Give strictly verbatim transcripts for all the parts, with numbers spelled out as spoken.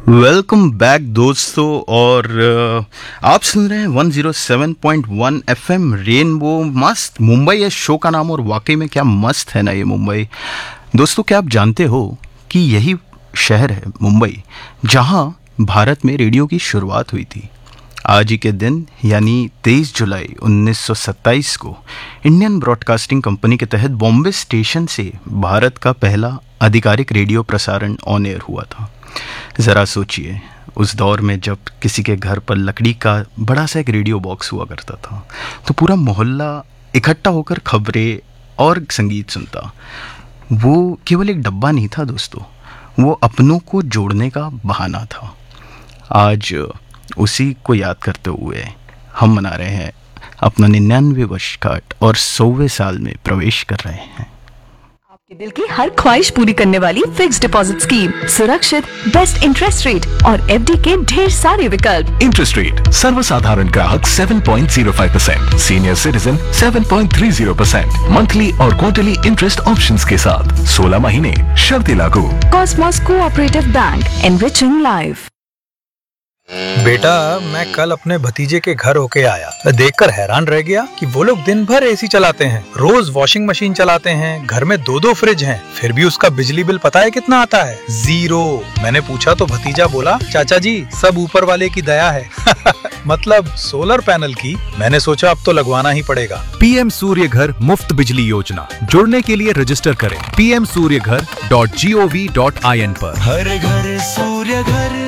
Welcome back दोस्तों। और अ, आप सुन रहे हैं one zero seven point one FM rainbow मस्त मुंबई है शो का नाम। और वाकई में क्या मस्त है ना ये मुंबई। दोस्तों, क्या आप जानते हो कि यही शहर है मुंबई जहां भारत में रेडियो की शुरुआत हुई थी। आज ही के दिन यानी तेईस जुलाई उन्नीस सौ सत्ताईस को इंडियन ब्रॉडकास्टिंग कंपनी के तहत बॉम्बे स्टेशन से भारत का पहला आधिकारिक रेडियो प्रसारण ऑन एयर हुआ था। ज़रा सोचिए, उस दौर में जब किसी के घर पर लकड़ी का बड़ा सा एक रेडियो बॉक्स हुआ करता था तो पूरा मोहल्ला इकट्ठा होकर खबरें और संगीत सुनता। वो केवल एक डब्बा नहीं था दोस्तों, वो अपनों को जोड़ने का बहाना था। आज उसी को याद करते हुए हम मना रहे हैं अपना निन्यानवे वर्षगांठ और सौवें साल में प्रवेश कर रहे हैं। आपके दिल की हर ख्वाहिश पूरी करने वाली फिक्स्ड डिपॉजिट स्कीम, सुरक्षित, बेस्ट इंटरेस्ट रेट और एफडी के ढेर सारे विकल्प। इंटरेस्ट रेट सर्वसाधारण ग्राहक seven point zero five percent, senior citizen seven point three zero percent, monthly और क्वार्टरली इंटरेस्ट ऑप्शंस के साथ सोलह महीने, शर्तें लागू। Cosmos cooperative bank, enriching life. बेटा, मैं कल अपने भतीजे के घर होके आया। मैं देखकर हैरान रह गया कि वो लोग दिन भर एसी चलाते हैं, रोज वॉशिंग मशीन चलाते हैं, घर में दो दो फ्रिज हैं, फिर भी उसका बिजली बिल पता है कितना आता है? जीरो। मैंने पूछा तो भतीजा बोला, चाचा जी सब ऊपर वाले की दया है। मतलब सोलर पैनल की। मैंने सोचा अब तो लगवाना ही पड़ेगा। पीएम सूर्य घर मुफ्त बिजली योजना, जुड़ने के लिए रजिस्टर करें पी एम सूर्य घर dot G O V dot I N पर। हर घर सूर्य घर।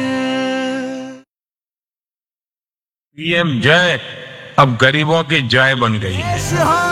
पीएम जय अब गरीबों की जय बन गई है।